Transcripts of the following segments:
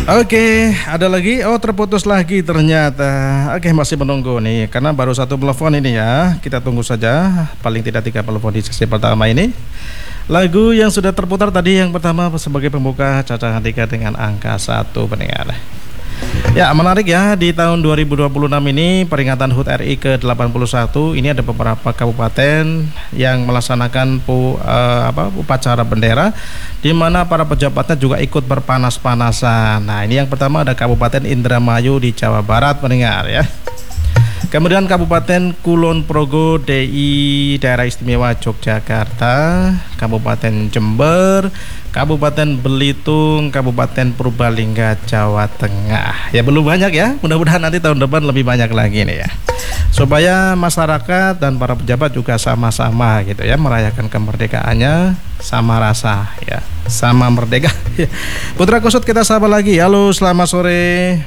Oke, ada lagi. Oh, terputus lagi ternyata. Oke, masih menunggu nih karena baru satu telepon ini ya. Kita tunggu saja, paling tidak 3 telepon di sesi pertama ini. Lagu yang sudah terputar tadi yang pertama sebagai pembuka Caca Hantika dengan angka 1 pendengar. Ya, menarik ya, di tahun 2026 ini peringatan HUT RI ke-81 ini ada beberapa kabupaten yang melaksanakan upacara bendera di mana para pejabatnya juga ikut berpanas-panasan. Nah, ini yang pertama ada Kabupaten Indramayu di Jawa Barat pendengar ya. Kemudian Kabupaten Kulon Progo DI Daerah Istimewa Yogyakarta, Kabupaten Jember, Kabupaten Belitung, Kabupaten Purbalingga Jawa Tengah. Ya belum banyak ya, mudah-mudahan nanti tahun depan lebih banyak lagi nih ya. Supaya masyarakat dan para pejabat juga sama-sama gitu ya merayakan kemerdekaannya sama rasa ya, sama merdeka. Putra Kusut kita sapa lagi. Halo, selamat sore.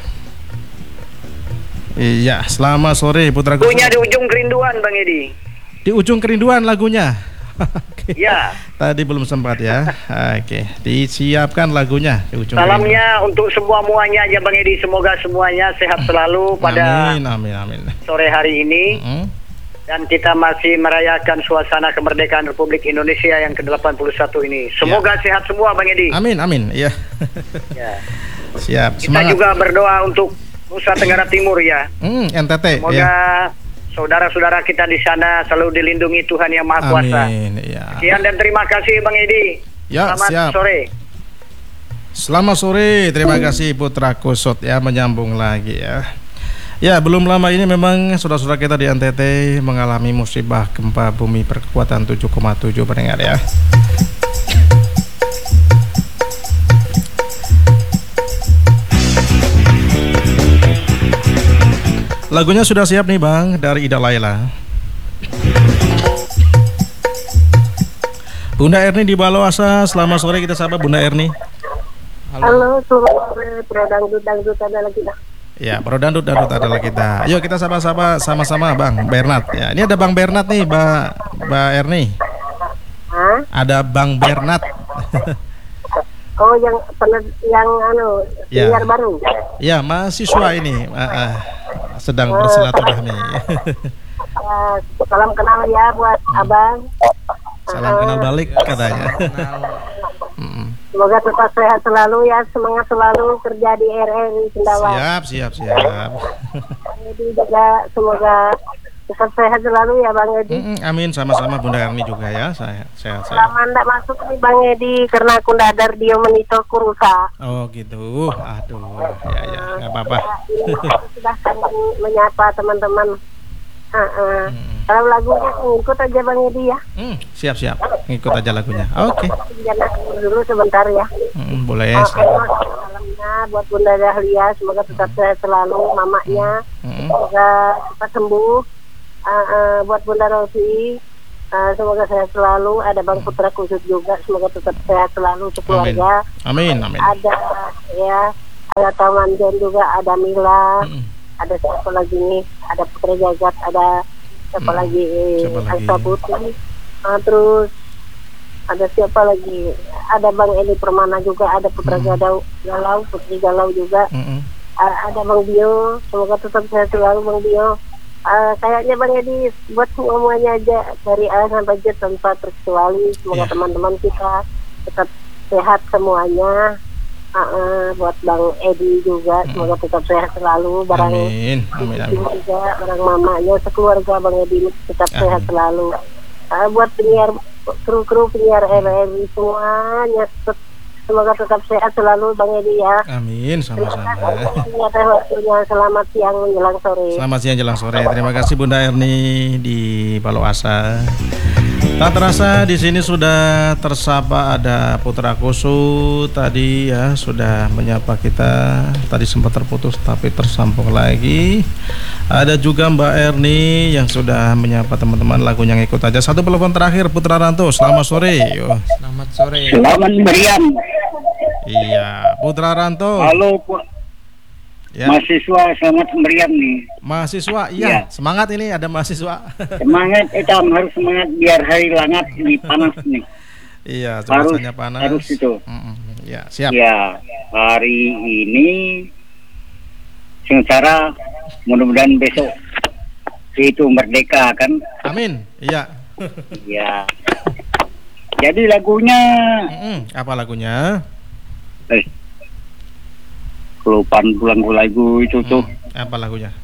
Iya, selamat sore Putra Kusut. Lagunya di ujung kerinduan Bang Edi. Di ujung kerinduan lagunya. Oke. Ya. Tadi belum sempat ya. Oke, disiapkan lagunya di ujung Salamnya kerinduan. Untuk semuanya aja Bang Edi. Semoga semuanya sehat selalu pada amin. sore hari ini. Dan kita masih merayakan suasana kemerdekaan Republik Indonesia yang ke-81 ini. Semoga sehat semua Bang Edi. Amin. Iya. Ya. Siap. Kita Semangat. juga berdoa untuk Nusa Tenggara Timur ya. NTT. Semoga ya. Saudara-saudara kita di sana selalu dilindungi Tuhan Yang Maha Kuasa. Amin. Ya. Sekian dan terima kasih Bang Edi. Ya, Selamat siap. sore. Selamat sore. Terima kasih Putra Kusut ya, menyambung lagi ya. Ya, belum lama ini memang saudara-saudara kita di NTT mengalami musibah gempa bumi berkekuatan 7,7 pendengar ya. Lagunya sudah siap nih Bang, dari Ida Laila. Bunda Erni di Baloasa, selamat sore, kita sapa Bunda Erni. Halo, selamat sore, Pro Dangdut ada lagi dah. Ya, Pro Dangdut adalah kita. Ayo kita sama-sama Bang Bernard. Ya, ini ada Bang Bernard nih, Mbak Erni. Hah? Ada Bang Bernard. Oh, yang penyiar baru. Ya, mahasiswa ini. Sedang bersilaturahmi. Salam kenal ya buat Abang. Salam kenal balik katanya. Semoga tetap sehat selalu ya, semangat selalu kerja di RRI Cendawan. Siap. Jadi juga semoga tetap sehat selalu ya Bang Edi. Amin, sama-sama Bunda Erni juga ya. Sehat. Lama ndak masuk nih Bang Edi karena aku dadar dia menito kurusa. Oh gitu. Aduh, ya nggak apa-apa. Sudah menyapa teman-teman. Kalau lagunya ngikut aja Bang Edi ya. Siap. Ngikut aja lagunya. Oke. Jangan dulu sebentar ya. Boleh. Salamnya buat Bunda Dahlia, semoga tetap sehat selalu, mamanya. Semoga cepat sembuh. Buat Bunda Rosi, semoga sehat selalu. Ada Bang Putra Kusut juga, semoga tetap sehat selalu sekeluarga. Amin. Ada Taman Jen juga, ada Mila. Ada siapa lagi nih? Ada Putra Jagat, ada siapa lagi? Alsa Putri. Terus ada siapa lagi? Ada Bang Eli Permana juga, ada Putra Galau, Putri Galau juga. Ada Bang Bio, semoga tetap sehat selalu Bang Bio. Kayaknya Bang Edi buat semuanya aja dari A sampai Z tanpa terkecuali. Semoga teman-teman kita tetap sehat semuanya. Buat Bang Edi juga semoga tetap sehat selalu. Amin. Juga barang mamanya sekeluarga Bang Edi tetap sehat selalu. Buat penyiar kru penyiar RRI semuanya semoga tetap sehat selalu Bang Edi ya. Amin, sama-sama. Waktunya selamat siang menjelang sore. Selamat siang jelang sore. Terima kasih Bunda Erni di Baloasa. Tak terasa di sini sudah tersapa ada Putra Kusut tadi ya, sudah menyapa kita. Tadi sempat terputus tapi tersambung lagi. Ada juga Mbak Erni yang sudah menyapa teman-teman, lagunya ngikut aja. Satu telepon terakhir Putra Ranto. Selamat sore. Selamat sore. Selamat meriam. Iya, Putra Ranto. Halo Ya. mahasiswa, selamat meriam nih. Mahasiswa, iya. Ya. Semangat ini ada mahasiswa. Semangat, harus semangat biar hari langat ini panas nih. Iya, cuacanya panas. Harus itu. Ya, siap. Ya, hari ini sementara mudah-mudahan besok itu merdeka kan. Amin. Iya. Ya. Jadi lagunya apa lagunya? Kelupaan pulang lagu itu tuh. Apa lagunya?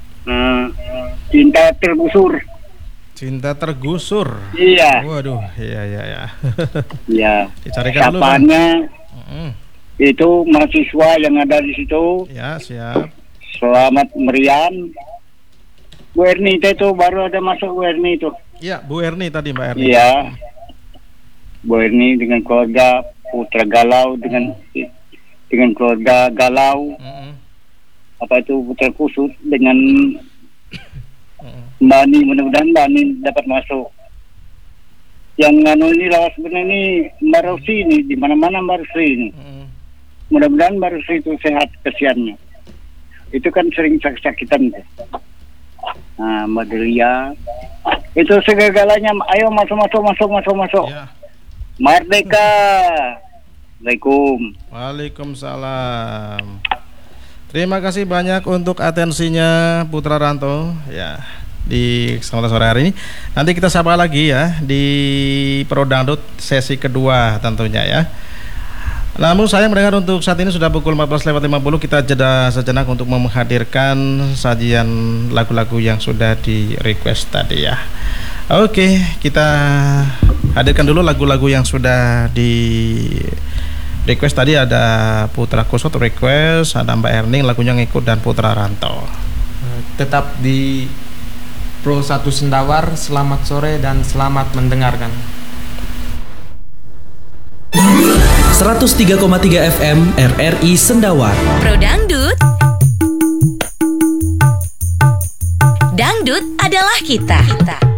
Cinta tergusur. Cinta tergusur. Iya. Waduh, iya. Iya. Dicarikan dulu. Siapanya itu mahasiswa yang ada di situ. Ya, siap. Selamat Merian. Bu Erni itu baru ada masuk Bu Erni itu. Iya, Bu Erni tadi, Mbak Erni. Iya. Bu Erni dengan keluarga Putra Galau dengan keluarga Galau. Apa itu Putra Kusut dengan Mbak Ani, mudah-mudahan Mbak Ani dapat masuk. Yang ini lawas sebenarnya ini Mbak Rosi ini di mana-mana Mbak Rosi ini. Mudah-mudahan Mbak Rosi itu sehat kesiannya. Itu kan sering sakit-sakitan. Nah, Mbak Delia itu segala-galanya. Ayo masuk. Ya. Merdeka. Assalamualaikum. Waalaikumsalam. Terima kasih banyak untuk atensinya Putra Ranto ya di kesempatan sore hari ini. Nanti kita sapa lagi ya di Pro Dangdut sesi kedua tentunya ya. Namun saya mendengar untuk saat ini sudah pukul 14.50, kita jeda sejenak untuk menghadirkan sajian lagu-lagu yang sudah di request tadi ya. Oke, kita hadirkan dulu lagu-lagu yang sudah di request tadi. Ada Putra Kusut request, ada Mbak Erning lagunya Ngikut, dan Putra Ranto. Tetap di Pro 1 Sendawar, selamat sore dan selamat mendengarkan. 103,3 FM RRI Sendawar. Pro Dangdut. Dangdut adalah kita.